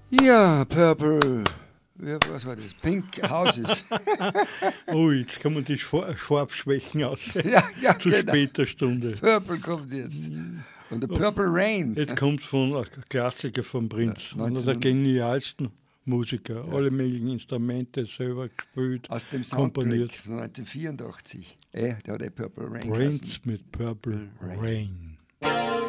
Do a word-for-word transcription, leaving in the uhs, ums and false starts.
Ja, Purple. Ja, was war das? Pink Houses. Oh, jetzt kommen die Schwar- Schwabschwächen aus. Ja, ja, Zu genau. später Stunde. Purple kommt jetzt. Und der Purple Rain. Jetzt kommt von einem Klassiker von Prince, Ja, einer der neunzehnhundert genialsten Musiker. Alle möglichen Instrumente selber gespielt, Aus dem komponiert. Soundtrack von neunzehnhundertvierundachtzig. Äh, der hat der Purple Rain Prince geheißen. mit Purple Rain. Rain.